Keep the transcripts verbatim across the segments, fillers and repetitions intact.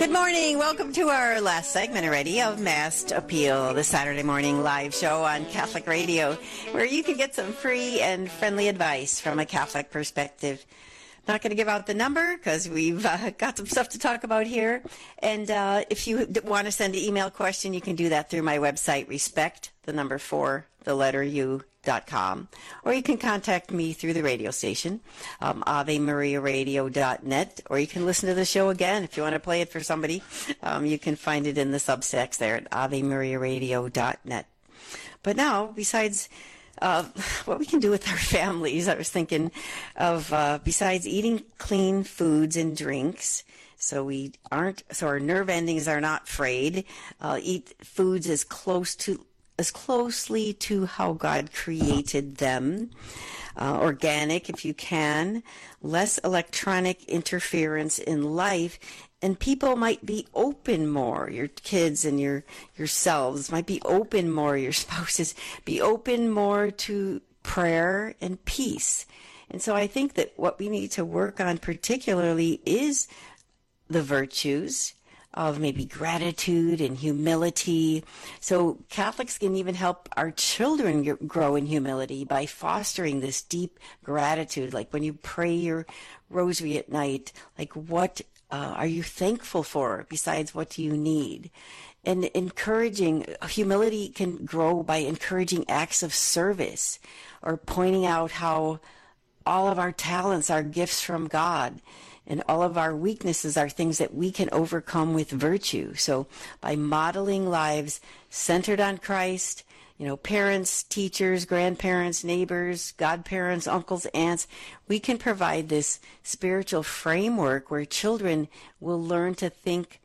Good morning. Welcome to our last segment already of Mass Appeal, the Saturday morning live show on Catholic Radio, where you can get some free and friendly advice from a Catholic perspective. Not going to give out the number because we've uh, got some stuff to talk about here. And uh, if you want to send an email question, you can do that through my website, respect, the number four, the letter U, dot com. Or you can contact me through the radio station, um, ave maria radio dot net, or you can listen to the show again if you want to play it for somebody. Um, you can find it in the subtext there at ave maria radio dot net. But now, besides uh, what we can do with our families, I was thinking of, uh, besides eating clean foods and drinks, so we aren't, so our nerve endings are not frayed, uh, eat foods as close to as closely to how God created them, uh, organic if you can, less electronic interference in life, and people might be open more. Your kids and your yourselves might be open more. Your spouses be open more to prayer and peace. And so I think that what we need to work on particularly is the virtues of maybe gratitude and humility. So Catholics can even help our children grow in humility by fostering this deep gratitude. Like when you pray your rosary at night, like what uh, are you thankful for besides what do you need? And encouraging, humility can grow by encouraging acts of service or pointing out how all of our talents are gifts from God. And all of our weaknesses are things that we can overcome with virtue. So by modeling lives centered on Christ, you know, parents, teachers, grandparents, neighbors, godparents, uncles, aunts, we can provide this spiritual framework where children will learn to think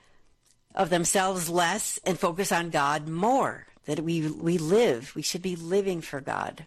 of themselves less and focus on God more. That we we live, we should be living for God.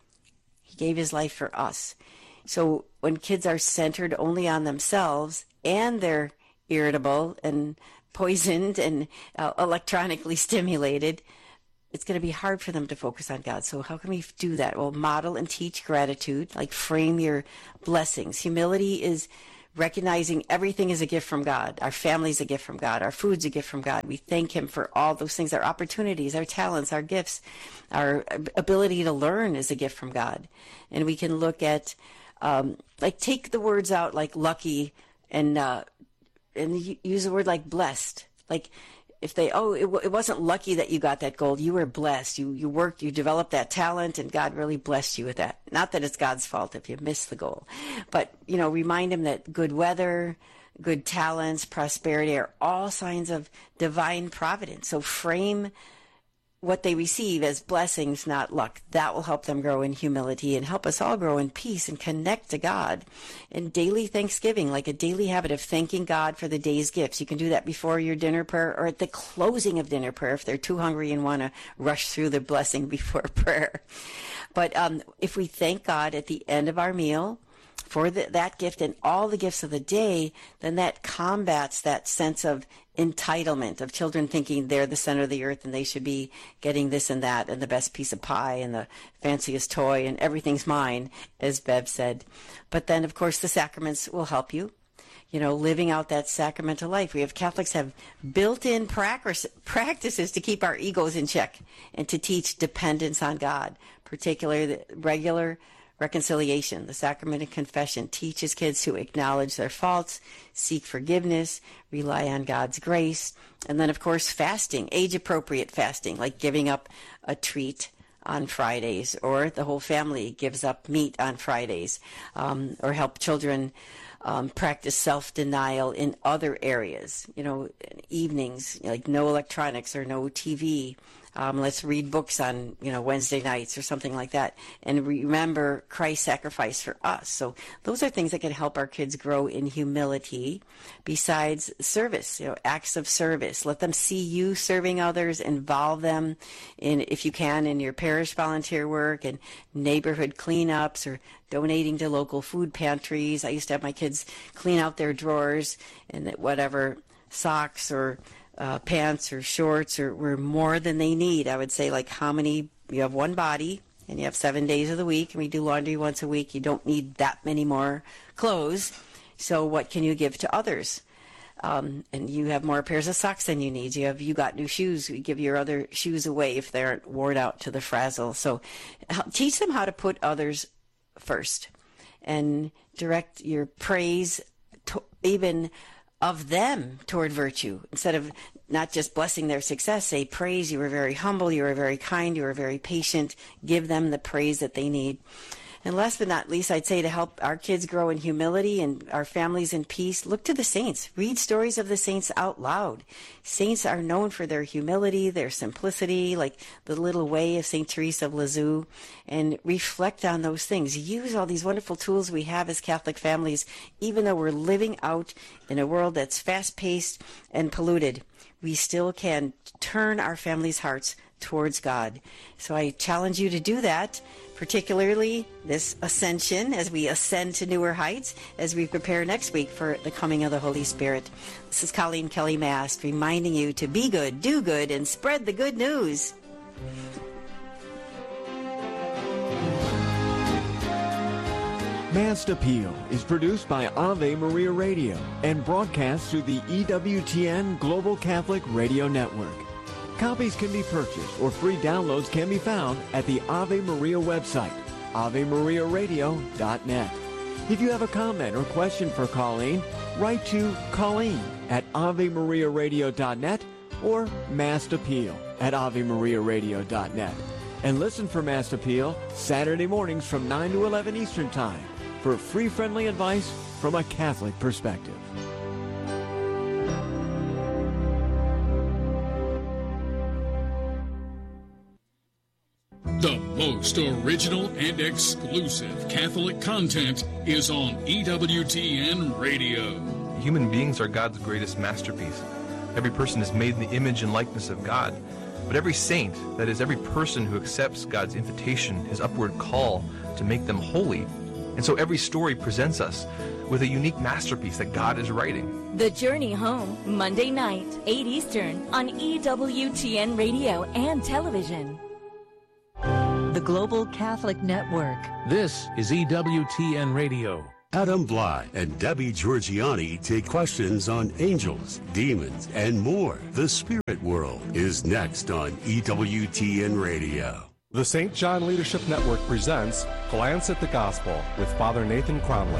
He gave his life for us. So when kids are centered only on themselves and they're irritable and poisoned and uh, electronically stimulated, it's going to be hard for them to focus on God. So how can we do that? Well, model and teach gratitude, like frame your blessings. Humility is recognizing everything is a gift from God. Our family's a gift from God. Our food's a gift from God. We thank him for all those things, our opportunities, our talents, our gifts. Our ability to learn is a gift from God. And we can look at Um, like take the words out like lucky and uh, and use the word like blessed. Like if they, oh, it, it wasn't lucky that you got that gold. You were blessed. You you worked, you developed that talent, and God really blessed you with that. Not that it's God's fault if you missed the goal. But, you know, remind him that good weather, good talents, prosperity are all signs of divine providence. So frame what they receive as blessings, not luck. That will help them grow in humility and help us all grow in peace and connect to God. And daily thanksgiving, like a daily habit of thanking God for the day's gifts. You can do that before your dinner prayer or at the closing of dinner prayer if they're too hungry and want to rush through the blessing before prayer. But um, if we thank God at the end of our meal for the, that gift and all the gifts of the day, then that combats that sense of entitlement of children thinking they're the center of the earth and they should be getting this and that and the best piece of pie and the fanciest toy and everything's mine, as Bev said. But then, of course, the sacraments will help you, you know, living out that sacramental life. We have Catholics have built-in practices to keep our egos in check and to teach dependence on God, particularly the regular reconciliation. The sacrament of confession teaches kids to acknowledge their faults, seek forgiveness, rely on God's grace. And then, of course, fasting, age-appropriate fasting, like giving up a treat on Fridays, or the whole family gives up meat on Fridays, um, or help children um, practice self-denial in other areas. You know, evenings, like no electronics or no T V. Um, let's read books on, you know, Wednesday nights or something like that. And remember Christ's sacrifice for us. So those are things that can help our kids grow in humility besides service, you know, acts of service. Let them see you serving others, involve them in, if you can, in your parish volunteer work and neighborhood cleanups or donating to local food pantries. I used to have my kids clean out their drawers and whatever socks or Uh, pants or shorts or were more than they need. I would say, like, how many, you have one body and you have seven days of the week and we do laundry once a week. You don't need that many more clothes. So what can you give to others? Um, and you have more pairs of socks than you need. You have you got new shoes. We give your other shoes away if they're worn out to the frazzle. So teach them how to put others first and direct your praise to, even of them toward virtue. Instead of not just blessing their success, say praise. You were very humble. You were very kind. You were very patient. Give them the praise that they need. And last but not least, I'd say to help our kids grow in humility and our families in peace, look to the saints. Read stories of the saints out loud. Saints are known for their humility, their simplicity, like the little way of Saint Teresa of Lisieux, and reflect on those things. Use all these wonderful tools we have as Catholic families, even though we're living out in a world that's fast-paced and polluted. We still can turn our families' hearts towards God. So I challenge you to do that, particularly this ascension, as we ascend to newer heights, as we prepare next week for the coming of the Holy Spirit. This is Colleen Kelly Mast reminding you to be good, do good, and spread the good news. Mast Appeal is produced by Ave Maria Radio and broadcast through the E W T N Global Catholic Radio Network. Copies can be purchased or free downloads can be found at the Ave Maria website, ave maria radio dot net. If you have a comment or question for Colleen, write to Colleen at ave maria radio dot net or Mast Appeal at ave maria radio dot net. And listen for Mast Appeal Saturday mornings from nine to eleven Eastern Time for free, friendly advice from a Catholic perspective. The most original and exclusive Catholic content is on E W T N Radio. Human beings are God's greatest masterpiece. Every person is made in the image and likeness of God. But every saint, that is, every person who accepts God's invitation, his upward call to make them holy. And so every story presents us with a unique masterpiece that God is writing. The Journey Home, Monday night, eight Eastern, on E W T N Radio and television. The Global Catholic Network. This is E W T N Radio. Adam Bly and Debbie Georgiani take questions on angels, demons, and more. The spirit world is next on E W T N Radio. The Saint John Leadership Network presents Glance at the Gospel with Father Nathan Cromley.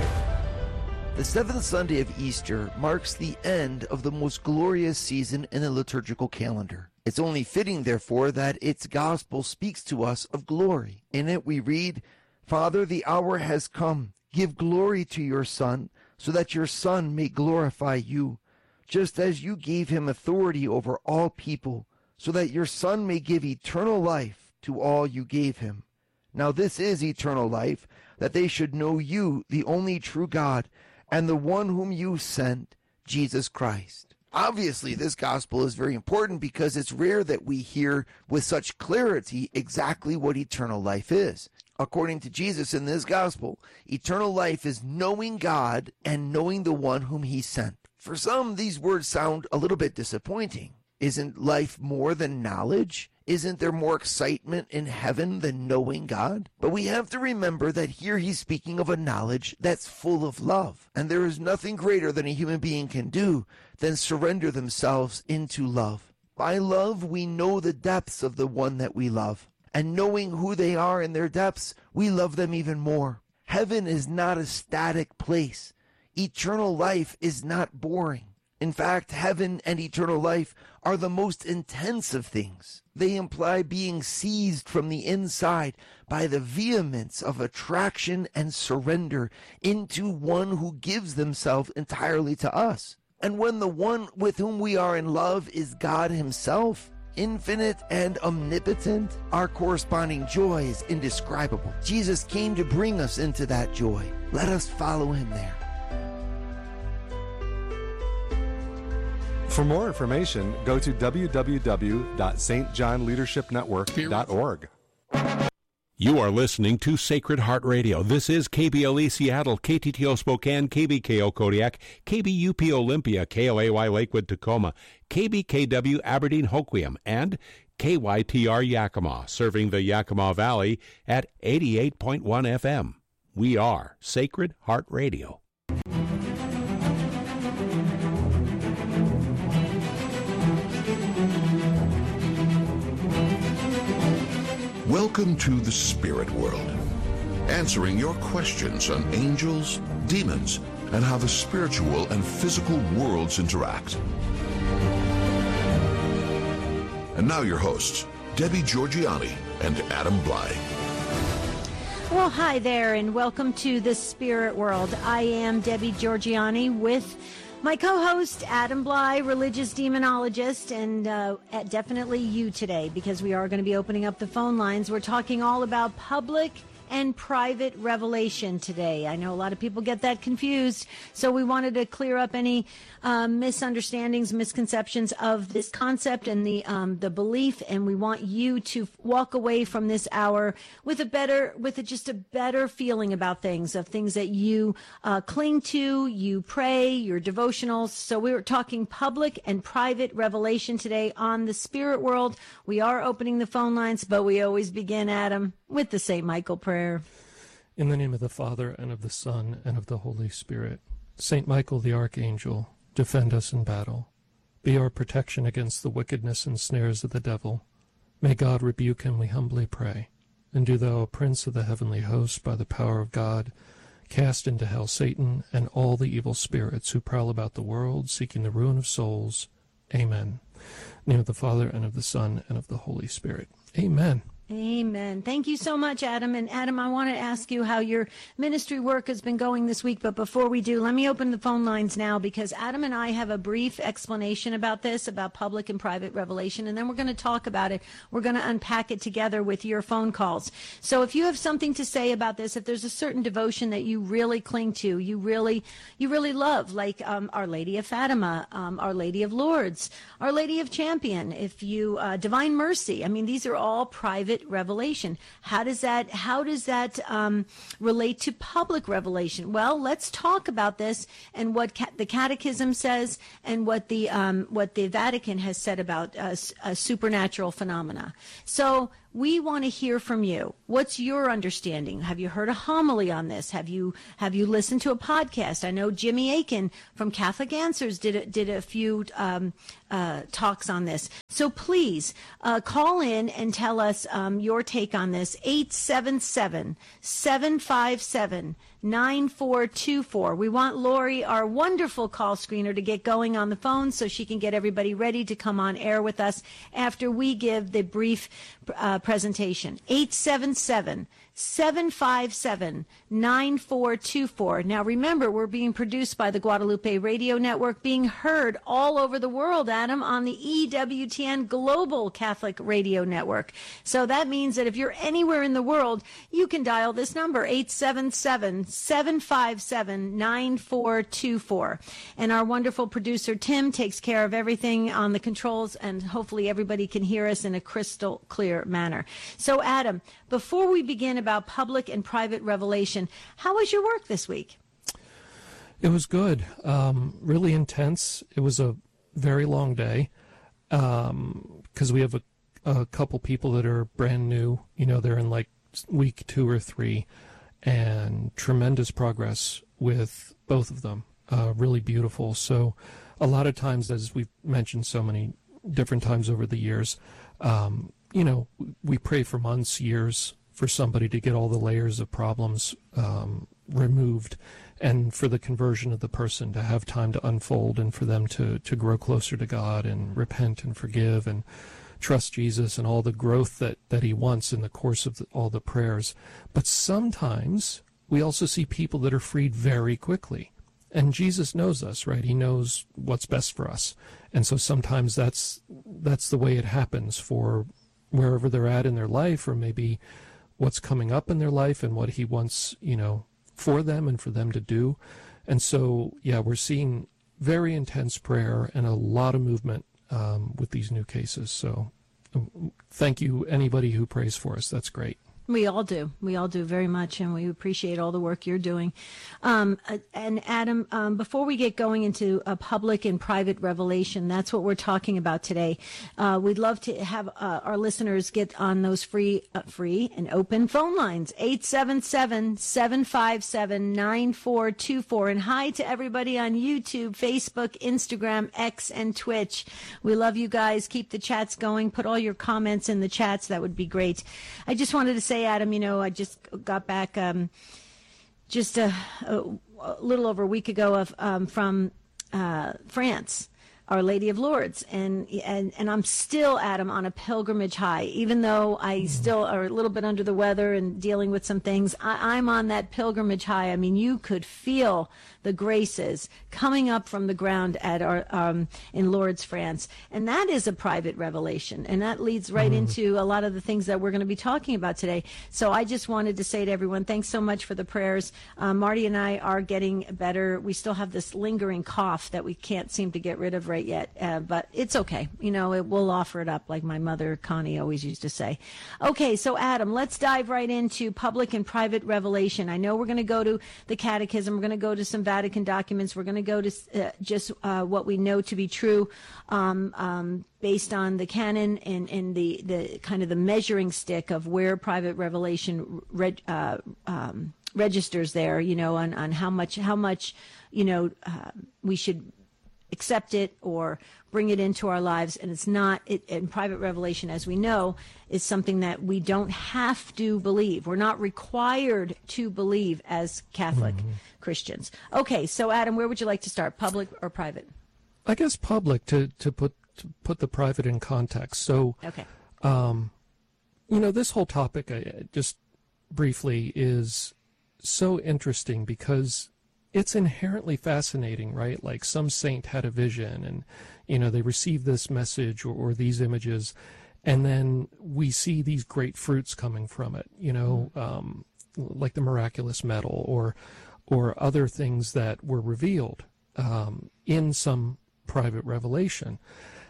The seventh Sunday of Easter marks the end of the most glorious season in the liturgical calendar. It's only fitting, therefore, that its gospel speaks to us of glory. In it we read, "Father, the hour has come. Give glory to your Son, so that your Son may glorify you, just as you gave him authority over all people, so that your Son may give eternal life to all you gave him. Now this is eternal life, that they should know you, the only true God, and the one whom you sent, Jesus Christ." Obviously, this gospel is very important because it's rare that we hear with such clarity exactly what eternal life is. According to Jesus in this gospel, eternal life is knowing God and knowing the one whom he sent. For some, these words sound a little bit disappointing. Isn't life more than knowledge? Isn't there more excitement in heaven than knowing God? But we have to remember that here he's speaking of a knowledge that's full of love. And there is nothing greater than a human being can do than surrender themselves into love. By love, we know the depths of the one that we love. And knowing who they are in their depths, we love them even more. Heaven is not a static place. Eternal life is not boring. In fact, heaven and eternal life are the most intense of things. They imply being seized from the inside by the vehemence of attraction and surrender into one who gives themselves entirely to us. And when the one with whom we are in love is God himself, infinite and omnipotent, our corresponding joy is indescribable. Jesus came to bring us into that joy. Let us follow him there. For more information, go to w w w dot s t john leadership network dot org. You are listening to Sacred Heart Radio. This is K B L E Seattle, K T T O Spokane, K B K O Kodiak, K B U P Olympia, K L A Y Lakewood Tacoma, K B K W Aberdeen Hoquiam, and K Y T R Yakima, serving the Yakima Valley at eighty-eight point one F M. We are Sacred Heart Radio. Welcome to the spirit world, answering your questions on angels, demons, and how the spiritual and physical worlds interact. And now your hosts, Debbie Georgianni and Adam Blai. Well, hi there, and welcome to the spirit world. I am Debbie Georgianni with my co-host, Adam Blai, religious demonologist, and uh, definitely you today, because we are going to be opening up the phone lines. We're talking all about public and private revelation today. I know a lot of people get that confused, so we wanted to clear up any um, misunderstandings, misconceptions of this concept and the um, the belief, and we want you to walk away from this hour with a better, with a, just a better feeling about things, of things that you uh, cling to, you pray, your devotionals. So we were talking public and private revelation today on the spirit world. We are opening the phone lines, but we always begin, Adam, with the Saint Michael prayer. In the name of the Father, and of the Son, and of the Holy Spirit. Saint Michael the Archangel, defend us in battle. Be our protection against the wickedness and snares of the devil. May God rebuke him, we humbly pray. And do thou, Prince of the heavenly host, by the power of God, cast into hell Satan and all the evil spirits who prowl about the world, seeking the ruin of souls. Amen. In the name of the Father, and of the Son, and of the Holy Spirit. Amen. Amen. Thank you so much, Adam. And Adam, I want to ask you how your ministry work has been going this week. But before we do, let me open the phone lines now, because Adam and I have a brief explanation about this, about public and private revelation. And then we're going to talk about it. We're going to unpack it together with your phone calls. So if you have something to say about this, if there's a certain devotion that you really cling to, you really, you really love, like um, Our Lady of Fatima, um, Our Lady of Lourdes, Our Lady of Champion, if you, uh, Divine Mercy. I mean, these are all private revelation. How does that how does that um, relate to public revelation? Well, let's talk about this and what ca- the Catechism says, and what the um, what the Vatican has said about uh, uh, supernatural phenomena. So we want to hear from you. What's your understanding? Have you heard a homily on this? Have you have you listened to a podcast? I know Jimmy Akin from Catholic Answers did a, did a few um, uh, talks on this. So please uh, call in and tell us um, your take on this. eight seven seven, seven five seven, nine four two four. We want Lori, our wonderful call screener, to get going on the phone so she can get everybody ready to come on air with us after we give the brief uh, presentation. eight seven seven, seven five seven, nine four two four. Now remember, we're being produced by the Guadalupe Radio Network, being heard all over the world, Adam, on the E W T N Global Catholic Radio Network. So that means that if you're anywhere in the world, you can dial this number, eight seven seven, seven five seven, nine four two four. And our wonderful producer, Tim, takes care of everything on the controls, and hopefully everybody can hear us in a crystal clear manner. So, Adam, before we begin about public and private revelation, how was your work this week? It was good. Um, really intense. It was a very long day, because um, we have a, a couple people that are brand new. You know, they're in like week two or three, and tremendous progress with both of them. Uh, really beautiful. So a lot of times, as we've mentioned so many different times over the years, um, you know, we pray for months, years, for somebody to get all the layers of problems um, removed, and for the conversion of the person to have time to unfold, and for them to, to grow closer to God and repent and forgive and trust Jesus, and all the growth that, that he wants in the course of the, all the prayers. But sometimes we also see people that are freed very quickly. And Jesus knows us, right? He knows what's best for us. And so sometimes that's that's the way it happens for wherever they're at in their life, or maybe what's coming up in their life and what he wants, you know, for them and for them to do. And so, yeah, we're seeing very intense prayer and a lot of movement um, with these new cases. So thank you, anybody who prays for us. That's great. We all do. We all do very much, and we appreciate all the work you're doing. Um, and Adam, um, before we get going into a public and private revelation, that's what we're talking about today. Uh, we'd love to have uh, our listeners get on those free, uh, free and open phone lines, eight seven seven, seven five seven, nine four two four. And hi to everybody on YouTube, Facebook, Instagram, X, and Twitch. We love you guys. Keep the chats going. Put all your comments in the chats. That would be great. I just wanted to say, Adam, you know, I just got back um, just a, a, a little over a week ago of um, from uh, France, Our Lady of Lourdes, and and and I'm still, Adam, on a pilgrimage high. Even though I still are a little bit under the weather and dealing with some things, I, I'm on that pilgrimage high. I mean, you could feel the graces coming up from the ground at our um, in Lourdes, France, and that is a private revelation, and that leads right mm-hmm. into a lot of the things that we're going to be talking about today. So I just wanted to say to everyone, thanks so much for the prayers. Uh, Marty and I are getting better. We still have this lingering cough that we can't seem to get rid of right yet, uh, but it's okay. You know, it, we'll offer it up, like my mother Connie always used to say. Okay, so Adam, let's dive right into public and private revelation. I know we're going to go to the Catechism. We're going to go to some Vatican documents. We're going to go to uh, just uh, what we know to be true um, um, based on the canon and, and the, the kind of the measuring stick of where private revelation reg, uh, um, registers there, you know, on, on how much, how much, you know, uh, we should accept it or bring it into our lives. And it's not, it, and private revelation, as we know, is something that we don't have to believe. We're not required to believe as Catholic mm-hmm. Christians. Okay, so Adam, where would you like to start, public or private? I guess public, to, to put to put the private in context. So, okay. um, you know, this whole topic, I, just briefly, is so interesting because it's inherently fascinating, right? Like some saint had a vision and, you know, they received this message or, or these images, and then we see these great fruits coming from it, you know, um, like the miraculous medal or or other things that were revealed um, in some private revelation.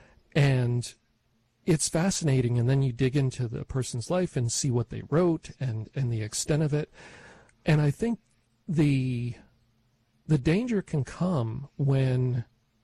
And it's fascinating, and then you dig into the person's life and see what they wrote and, and the extent of it. And I think the the danger can come when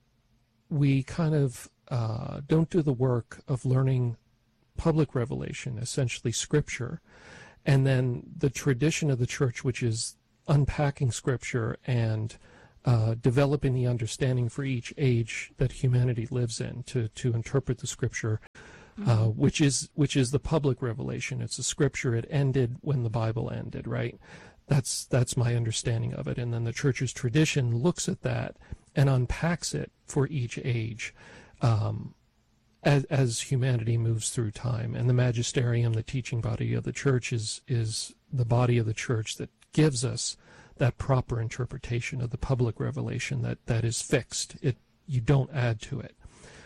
we kind of uh, don't do the work of learning public revelation, essentially Scripture, and then the tradition of the Church, which is unpacking Scripture and uh, developing the understanding for each age that humanity lives in to to interpret the Scripture, mm-hmm. uh, which is which is the public revelation. It's a Scripture. It ended when the Bible ended, right? That's that's my understanding of it. And then the Church's tradition looks at that and unpacks it for each age um, as, as humanity moves through time. And the magisterium, the teaching body of the Church, is is the body of the Church that gives us that proper interpretation of the public revelation that, that is fixed. It you don't add to it.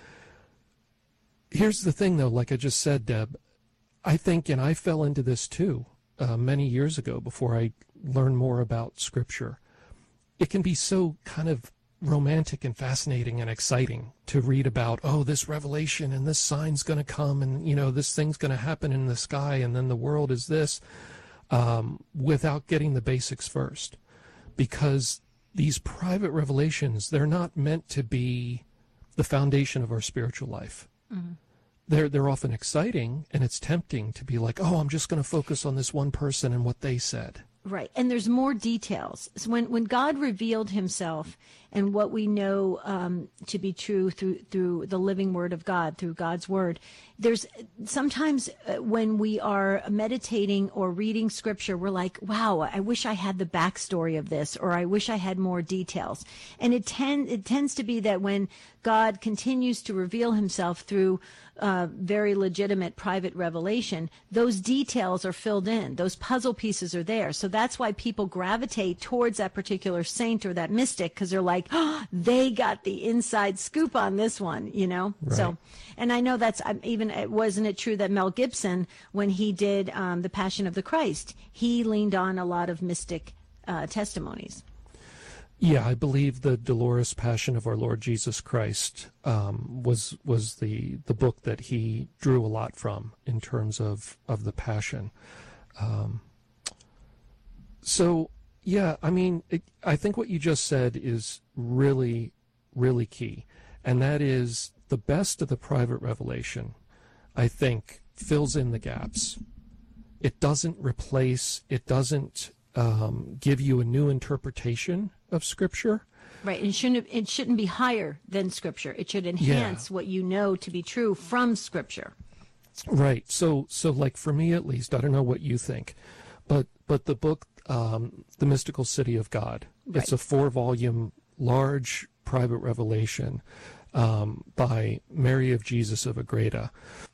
Here's the thing, though, like I just said, Deb, I think, and I fell into this too uh, many years ago before I learned more about Scripture. It can be so kind of romantic and fascinating and exciting to read about, oh, this revelation and this sign's going to come and, you know, this thing's going to happen in the sky and then the world is this, um, without getting the basics first. Because these private revelations, they're not meant to be the foundation of our spiritual life. Mm-hmm. They're, they're often exciting, and it's tempting to be like, oh, I'm just going to focus on this one person and what they said. Right. And there's more details. So when, when God revealed himself and what we know um, to be true through through the living word of God, through God's word, there's sometimes uh, when we are meditating or reading Scripture, we're like, wow, I wish I had the backstory of this, or I wish I had more details. And it, tend, it tends to be that when God continues to reveal himself through uh, very legitimate private revelation, those details are filled in. Those puzzle pieces are there. So that's why people gravitate towards that particular saint or that mystic, because they're like, oh, they got the inside scoop on this one, you know? Right. So, and I know that's um, even, wasn't it true that Mel Gibson, when he did um, The Passion of the Christ, he leaned on a lot of mystic uh, testimonies? Yeah, I believe the Dolorous Passion of our Lord Jesus Christ um, was was the the book that he drew a lot from in terms of, of the Passion. Um, so, yeah, I mean, it, I think what you just said is really, really key. And that is the best of the private revelation, I think, fills in the gaps. It doesn't replace, it doesn't um, give you a new interpretation of Scripture. Right, and it shouldn't, it shouldn't be higher than Scripture. It should enhance yeah. what you know to be true from Scripture. Right. So, so like for me at least, I don't know what you think, but but the book, um, The Mystical City of God, right. It's a four-volume, large private revelation um, by Mary of Jesus of Agreda,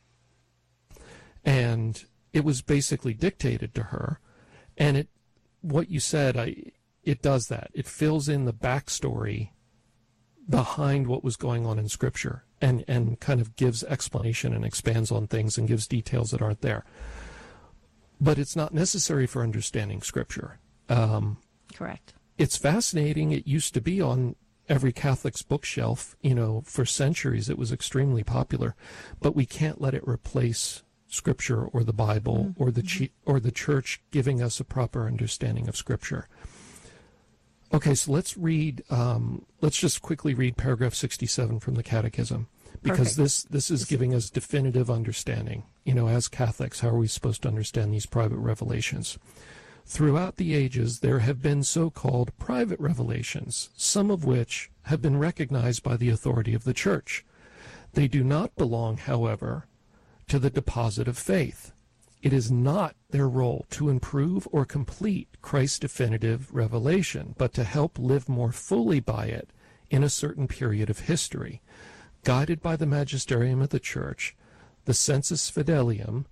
and it was basically dictated to her, and it, what you said, I, it does that. It fills in the backstory behind what was going on in Scripture, and, and kind of gives explanation and expands on things and gives details that aren't there. But it's not necessary for understanding Scripture. Um, Correct. It's fascinating. It used to be on every Catholic's bookshelf, you know, for centuries. It was extremely popular, but we can't let it replace Scripture or the Bible mm-hmm. or the ch- or the Church giving us a proper understanding of Scripture. Okay, so let's read, um, let's just quickly read paragraph sixty-seven from the Catechism, because Perfect. this this is giving us definitive understanding. You know, as Catholics, how are we supposed to understand these private revelations? Throughout the ages, there have been so-called private revelations, some of which have been recognized by the authority of the Church. They do not belong, however, to the deposit of faith. It is not their role to improve or complete Christ's definitive revelation, but to help live more fully by it in a certain period of history. Guided by the magisterium of the Church, the sensus fidelium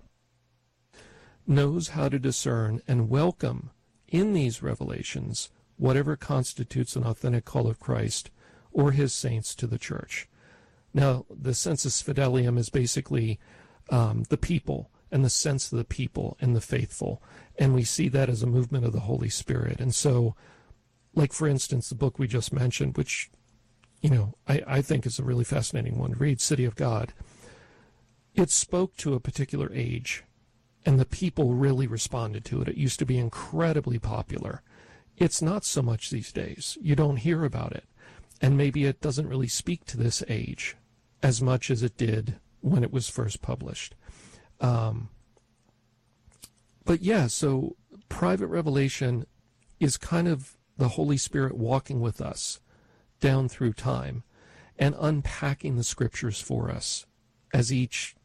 knows how to discern and welcome in these revelations whatever constitutes an authentic call of Christ or his saints to the Church. Now, the sensus fidelium is basically um, the people, and the sense of the people and the faithful. And we see that as a movement of the Holy Spirit. And so, like, for instance, the book we just mentioned, which, you know, I, I think is a really fascinating one to read, City of God, it spoke to a particular age, and the people really responded to it. It used to be incredibly popular. It's not so much these days. You don't hear about it. And maybe it doesn't really speak to this age as much as it did when it was first published. Um, but yeah, so private revelation is kind of the Holy Spirit walking with us down through time and unpacking the Scriptures for us as each